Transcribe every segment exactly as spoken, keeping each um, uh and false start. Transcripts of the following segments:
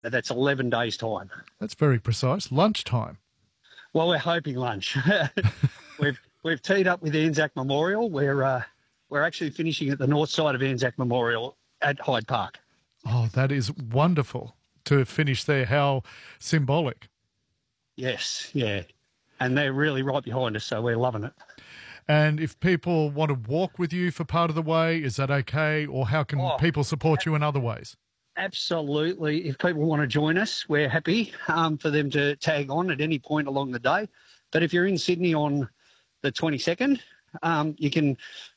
That's eleven days' time. That's very precise. Lunchtime. Well, we're hoping lunch. we've we've teed up with Anzac Memorial. We're uh, we're actually finishing at the north side of Anzac Memorial at Hyde Park. Oh, that is wonderful to finish there. How symbolic. Yes, yeah. And they're really right behind us, so we're loving it. And if people want to walk with you for part of the way, is that okay? Or how can Oh, people support you in other ways? Absolutely. If people want to join us, we're happy um, for them to tag on at any point along the day. But if you're in Sydney on the twenty-second, um, you can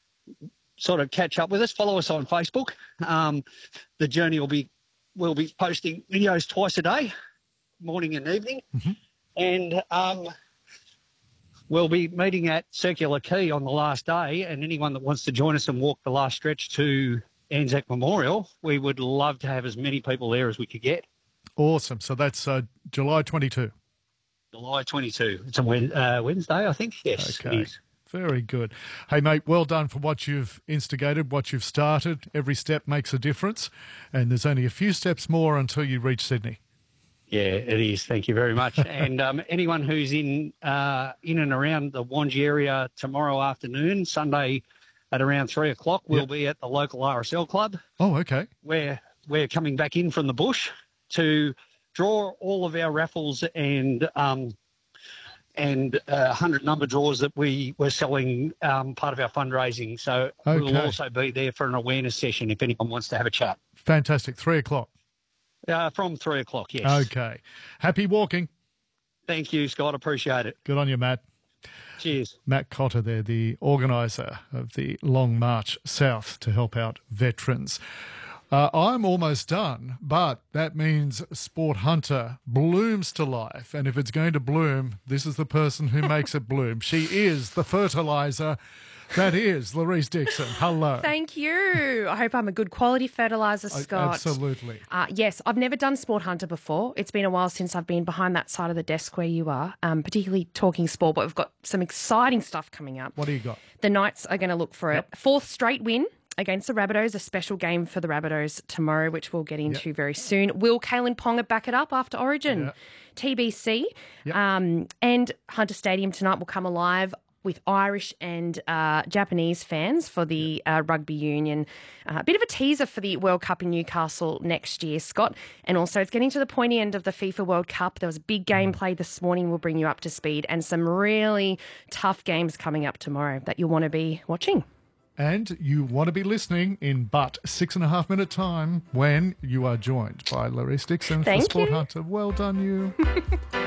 sort of catch up with us. Follow us on Facebook. Um, the journey will be, we'll be posting videos twice a day, morning and evening. Mm-hmm. And um, we'll be meeting at Circular Quay on the last day. And anyone that wants to join us and walk the last stretch to Anzac Memorial, we would love to have as many people there as we could get. Awesome. So that's uh, July twenty-second. July twenty-second. It's a Wed- uh, Wednesday, I think. Yes, Okay. it is. Very good. Hey, mate, well done for what you've instigated, what you've started. Every step makes a difference. And there's only a few steps more until you reach Sydney. Yeah, it is. Thank you very much. And um, anyone who's in uh, in and around the Wangi area tomorrow afternoon, Sunday at around three o'clock, we'll Yep. be at the local R S L club. Oh, okay. Where we're coming back in from the bush to draw all of our raffles and um, and uh, one hundred number draws that we were selling, um, part of our fundraising. So we'll Okay. also be there for an awareness session if anyone wants to have a chat. Fantastic. Three o'clock. Uh, from three o'clock, yes. Okay. Happy walking. Thank you, Scott. Appreciate it. Good on you, Matt. Cheers. Matt Cotter there, the organiser of the Long March South to help out veterans. Uh, I'm almost done, but that means Sport Hunter blooms to life. And if it's going to bloom, this is the person who makes it bloom. She is the fertiliser. That is Louise Dixon. Hello. Thank you. I hope I'm a good quality fertiliser, Scott. Absolutely. Uh, yes, I've never done Sport Hunter before. It's been a while since I've been behind that side of the desk where you are, um, particularly talking sport, but we've got some exciting stuff coming up. What do you got? The Knights are going to look for Yep. a fourth straight win against the Rabbitohs, a special game for the Rabbitohs tomorrow, which we'll get into Yep. very soon. Will Kalen Ponga back it up after Origin? Yep. T B C. Yep. Um, and Hunter Stadium tonight will come alive with Irish and uh, Japanese fans for the uh, rugby union. Uh, a bit of a teaser for the World Cup in Newcastle next year, Scott. And also it's getting to the pointy end of the FIFA World Cup. There was a big game played this morning. We'll bring you up to speed, and some really tough games coming up tomorrow that you'll want to be watching. And you want to be listening in but six and a half minute time when you are joined by Louise Dixon Thank for Sport you. Hunter. Well done, you.